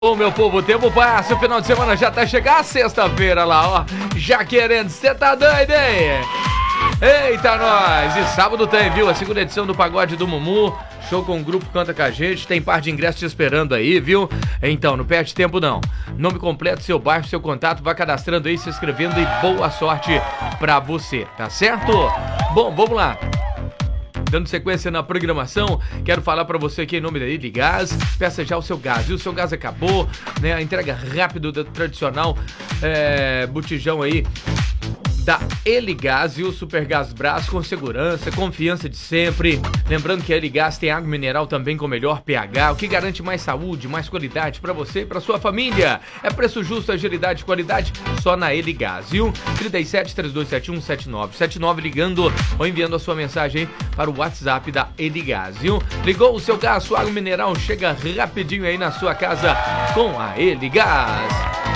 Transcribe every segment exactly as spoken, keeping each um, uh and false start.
Ô meu povo, o tempo passa, o final de semana já tá chegando, sexta-feira lá, ó, já querendo, cê tá doido, hein? Eita nós, e sábado tem, viu, a segunda edição do Pagode do Mumu, show com o grupo Canta Com A Gente, tem par de ingressos te esperando aí, viu? Então, não perde tempo não, nome completo, seu bairro, seu contato, vai cadastrando aí, se inscrevendo e boa sorte pra você, tá certo? Bom, vamos lá. Dando sequência na programação, quero falar para você aqui em nome da Eligás, peça já o seu gás, e o seu gás acabou, né? A entrega rápida do tradicional é, botijão aí da Eligás e o Supergás Brás com segurança, confiança de sempre. Lembrando que a Eligás tem água mineral também com melhor pH, o que garante mais saúde, mais qualidade para você e para sua família. É preço justo, agilidade e qualidade só na Eligás, viu? trinta e sete, três dois sete um, sete nove sete nove, ligando ou enviando a sua mensagem para o WhatsApp da Eligás, viu? Ligou o seu gás, sua água mineral chega rapidinho aí na sua casa com a Eligás.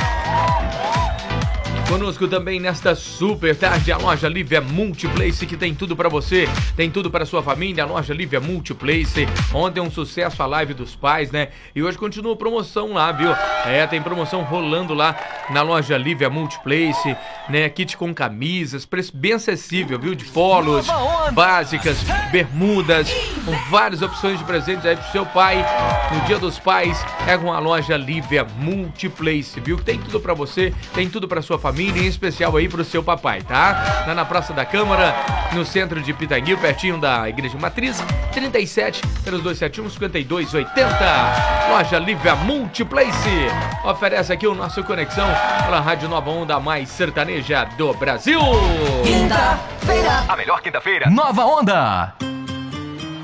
Conosco também nesta super tarde a loja Lívia Multiplace, que tem tudo pra você, tem tudo pra sua família, a loja Lívia Multiplace. Ontem um sucesso a live dos pais, né? E hoje continua promoção lá, viu? É, tem promoção rolando lá na loja Lívia Multiplace, né? Kit com camisas, preço bem acessível, viu? De polos, básicas, bermudas, com várias opções de presentes aí pro seu pai. No Dia dos Pais é com a loja Lívia Multiplace, viu? Tem tudo pra você, tem tudo pra sua família. Em especial aí pro seu papai, tá? Lá na Praça da Câmara, no centro de Pitanguil, pertinho da Igreja Matriz, trinta e sete, três dois sete um, cinco dois oito zero. Loja Lívia Multiplace oferece aqui o nosso Conexão pela Rádio Nova Onda mais sertaneja do Brasil. Quinta-feira, a melhor quinta-feira, Nova Onda.